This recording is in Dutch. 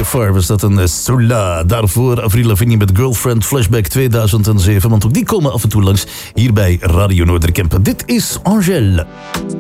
Far was dat een Sola. Daarvoor Avril Lavigne met Girlfriend Flashback 2007. Want ook die komen af en toe langs hier bij Radio Noorderkempen. Dit is Angèle.